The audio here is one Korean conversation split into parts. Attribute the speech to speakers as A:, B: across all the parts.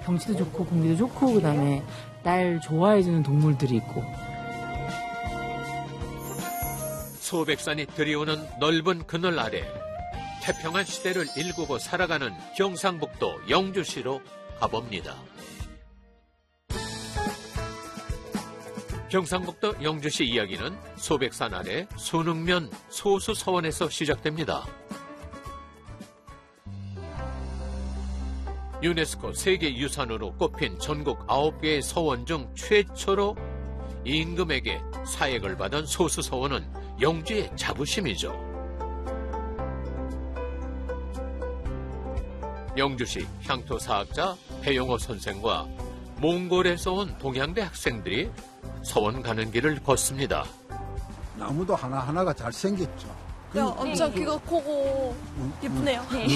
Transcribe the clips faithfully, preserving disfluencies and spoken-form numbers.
A: 경치도 좋고 공기도 좋고 그다음에 날 좋아해주는 동물들이 있고.
B: 소백산이 들이오는 넓은 그늘 아래 태평한 시대를 일구고 살아가는 경상북도 영주시로 가봅니다. 경상북도 영주시 이야기는 소백산 아래 순흥면 소수서원에서 시작됩니다. 유네스코 세계유산으로 꼽힌 전국 아홉 개의 서원 중 최초로 임금에게 사액을 받은 소수서원은 영주의 자부심이죠. 영주시 향토사학자 배용호 선생과 몽골에서 온 동양대 학생들이 서원 가는 길을 걷습니다.
C: 나무도 하나하나가 잘생겼죠.
D: 야, 엄청 귀가 크고 예쁘네요. 네.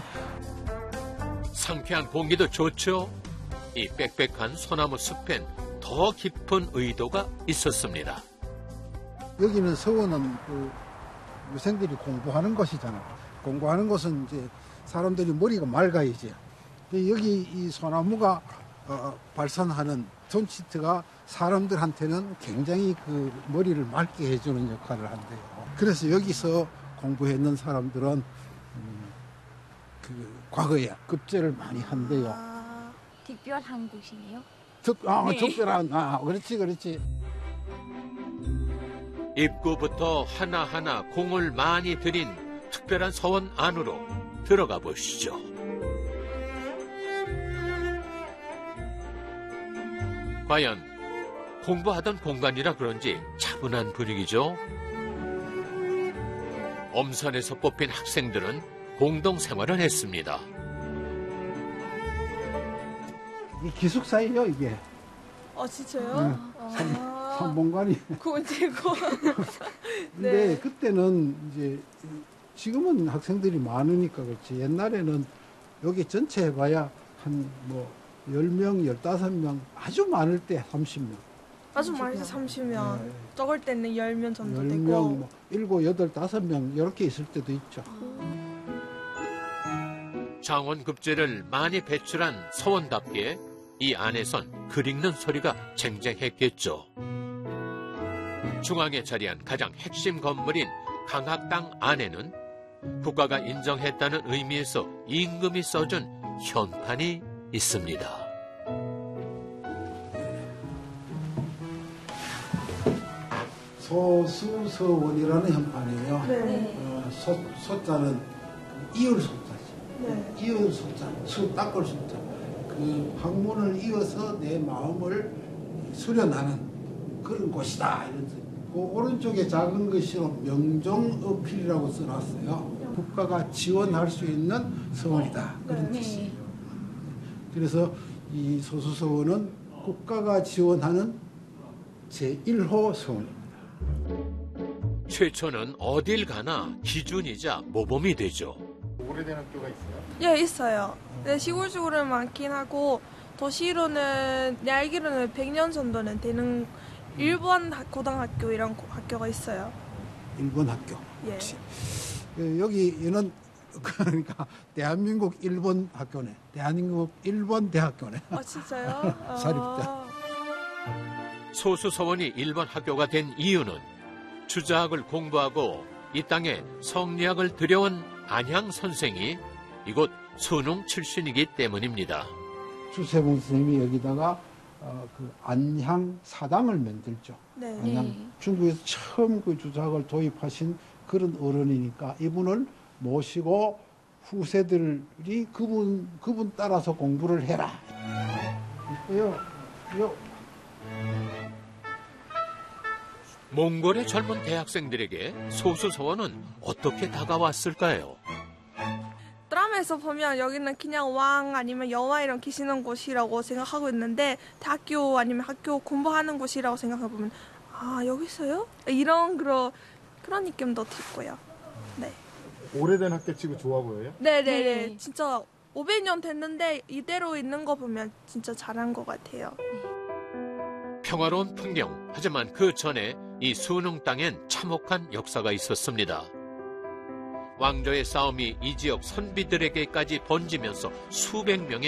B: 상쾌한 공기도 좋죠. 이 빽빽한 소나무 숲엔 더 깊은 의도가 있었습니다.
C: 여기는 서원은 그 유생들이 공부하는 곳이잖아요. 공부하는 곳은 이제 사람들이 머리가 맑아야지. 여기 이 소나무가 어, 발산하는 톤치트가 사람들한테는 굉장히 그 머리를 맑게 해주는 역할을 한대요. 그래서 여기서 공부했는 사람들은 음, 그 과거에 급제를 많이 한대요.
E: 아, 특별한 곳이네요.
C: 특, 아,
E: 네.
C: 특별한, 아, 그렇지, 그렇지.
B: 입구부터 하나하나 공을 많이 들인 특별한 서원 안으로 들어가 보시죠. 과연 공부하던 공간이라 그런지 차분한 분위기죠. 엄선에서 뽑힌 학생들은 공동생활을 했습니다.
C: 이 기숙사예요, 이게.
D: 아, 진짜요?
C: 네.
D: 아,
C: 삼본관이.
D: 그건 제고.
C: 근데
D: 네.
C: 그때는 이제 지금은 학생들이 많으니까 그렇지. 옛날에는 여기 전체 해봐야 한 뭐 열 명, 열다섯 명, 아주 많을 때 삼십 명.
D: 아주 많이 해서 삼십 명.
C: 네.
D: 적을 때는 열 명 정도
C: 열
D: 되고.
C: 명, 뭐 일곱, 여덟, 다섯 명 이렇게 있을 때도 있죠.
B: 장원급제를 많이 배출한 서원답게 이 안에선 글 읽는 소리가 쟁쟁했겠죠. 중앙에 자리한 가장 핵심 건물인 강학당 안에는 국가가 인정했다는 의미에서 임금이 써준 현판이 있습니다.
C: 소수서원이라는 현판이에요.
D: 네.
C: 어, 소, 소자는 이을 소자지.
D: 네.
C: 이을 소자, 수 닦을 소자. 그 학문을 이어서 내 마음을 수련하는 그런 곳이다. 이런 뜻. 그 오른쪽에 작은 글씨로 명종어필이라고 써놨어요. 국가가 지원할 수 있는 서원이다. 그런
D: 네.
C: 뜻이에요. 그래서 이 소수서원은 국가가 지원하는 제일 호 서원입니다.
B: 최초는 어딜 가나 기준이자 모범이 되죠.
F: 오래된 학교가 있어요?
D: 예, 있어요. 네, 시골시골은 많긴 하고 도시로는 내 알기로는 백 년 정도는 되는 일본 고등학교 이런 학교가 있어요.
C: 일본 학교.
D: 예.
C: 역시. 여기는 그러니까 대한민국 일본 학교네. 대한민국 일본 대학교네.
D: 아, 진짜요? 아.
C: 사립대.
B: 소수서원이 일본 학교가 된 이유는 주자학을 공부하고 이 땅에 성리학을 들여온 안향 선생이 이곳 순웅 출신이기 때문입니다.
C: 주세봉 선생님이 여기다가 어, 그 안향 사당을 만들죠.
D: 네.
C: 안향,
E: 네.
C: 중국에서 처음 그 주자학을 도입하신 그런 어른이니까 이분을 모시고 후세들이 그분 그분 따라서 공부를 해라. 요, 요.
B: 몽골의 젊은 대학생들에게 소수서원은 어떻게 다가왔을까요?
D: 드라마에서 보면 여기는 그냥 왕 아니면 여왕 이런 계시는 곳이라고 생각하고 있는데 대학교 아니면 학교 공부하는 곳이라고 생각해보면 아, 여기 있어요? 이런 그런 그런 느낌도 들고요. 네.
F: 오래된 학교치고 좋아 보여요?
D: 네네네.
E: 네.
D: 진짜 오백 년 됐는데 이대로 있는 거 보면 진짜 잘한 것 같아요.
B: 평화로운 풍경, 하지만 그 전에 이 순웅 땅엔 참혹한 역사가 있었습니다. 왕조의 싸움이 이 지역 선비들에게까지 번지면서 수백 명의